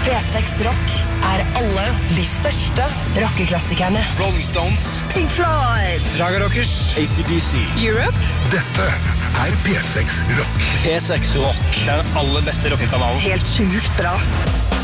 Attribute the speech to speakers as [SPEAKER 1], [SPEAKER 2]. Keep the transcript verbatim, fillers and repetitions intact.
[SPEAKER 1] P seks Rock er alle de største rockeklassikerne.
[SPEAKER 2] Rolling Stones,
[SPEAKER 1] Pink Floyd,
[SPEAKER 2] Raga Rockers, A C D C,
[SPEAKER 1] Europe.
[SPEAKER 3] Dette er P seks Rock.
[SPEAKER 2] P seks Rock, den aller beste rockekanalen.
[SPEAKER 1] Helt sjukt bra.